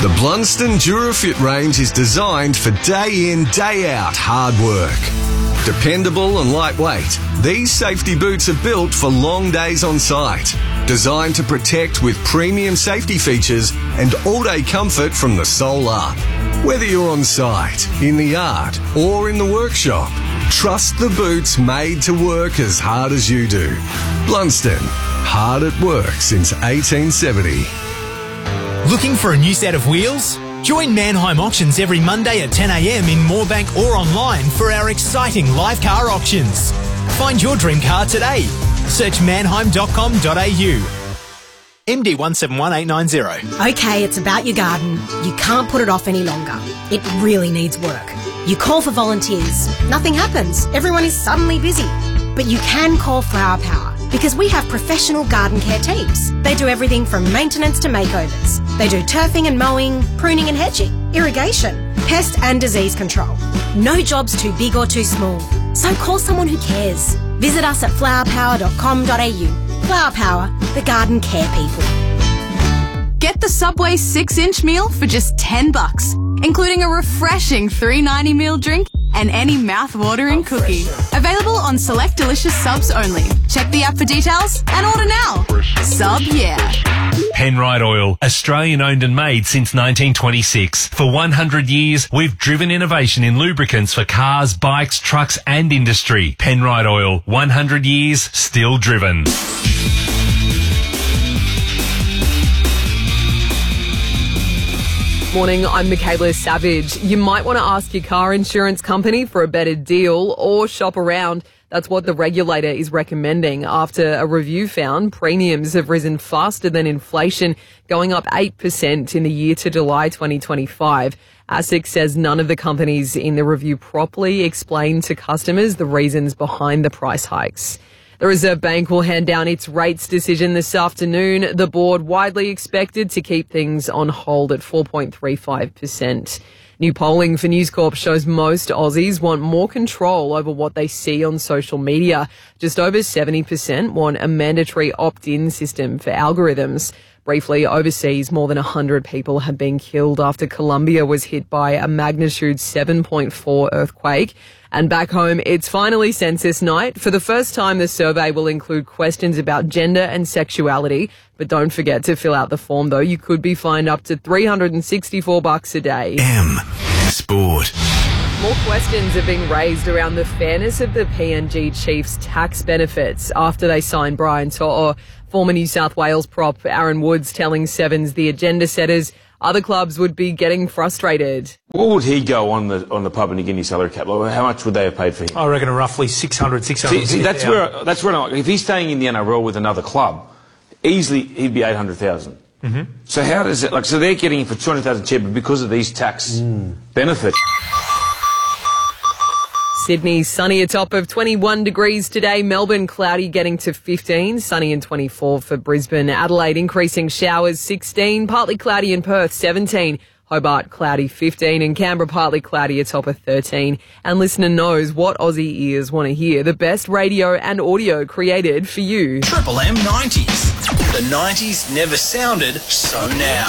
The Blunston Durafit range is designed for day in, day out hard work. Dependable and lightweight, these safety boots are built for long days on site. Designed to protect with premium safety features and all-day comfort from the sole up. Whether you're on site, in the yard or in the workshop, trust the boots made to work as hard as you do. Blunston, hard at work since 1870. Looking for a new set of wheels? Join Mannheim Auctions every Monday at 10 a.m. in Moorebank or online for our exciting live car auctions. Find your dream car today. Search mannheim.com.au. MD 1718890. Okay, it's about your garden. You can't put it off any longer. It really needs work. You call for volunteers. Nothing happens. Everyone is suddenly busy. But you can call Flower Power because we have professional garden care teams. They do everything from maintenance to makeovers. They do turfing and mowing, pruning and hedging, irrigation, pest and disease control. No job's too big or too small. So call someone who cares. Visit us at flowerpower.com.au. Flower Power, the garden care people. Get the Subway 6-inch meal for just $10, including a refreshing $3.90 meal drink and any mouth-watering cookie. Available on select delicious subs only. Check the app for details and order now. Sub, yeah. Penrite Oil, Australian owned and made since 1926. For 100 years, we've driven innovation in lubricants for cars, bikes, trucks and industry. Penrite Oil, 100 years, still driven. Morning, I'm Michaela Savage. You might want to ask your car insurance company for a better deal or shop around. That's what the regulator is recommending after a review found premiums have risen faster than inflation, going up 8% in the year to July 2025. ASIC says none of the companies in the review properly explained to customers the reasons behind the price hikes. The Reserve Bank will hand down its rates decision this afternoon. The board widely expected to keep things on hold at 4.35%. New polling for News Corp shows most Aussies want more control over what they see on social media. Just over 70% want a mandatory opt-in system for algorithms. Briefly, overseas, more than 100 people have been killed after Colombia was hit by a magnitude 7.4 earthquake. And back home, it's finally census night. For the first time, the survey will include questions about gender and sexuality. But don't forget to fill out the form, though. You could be fined up to $364 a day. M Sport. More questions are being raised around the fairness of the PNG Chiefs' tax benefits after they signed Brian To'o. Former New South Wales prop Aaron Woods telling Sevens the agenda setters other clubs would be getting frustrated. What would he go on the Papua New Guinea salary cap? Like, how much would they have paid for him? I reckon roughly 600. See, that's where I'm, if he's staying in the NRL with another club, easily he'd be 800,000. Mm-hmm. So how does it, so they're getting him for 200,000 cheaper because of these tax benefits. Sydney, sunny, a top of 21 degrees today. Melbourne, cloudy, getting to 15. Sunny and 24 for Brisbane. Adelaide, increasing showers, 16. Partly cloudy in Perth, 17. Hobart, cloudy, 15. And Canberra, partly cloudy, a top of 13. And listener knows what Aussie ears want to hear. The best radio and audio created for you. Triple M 90s. The 90s never sounded so now.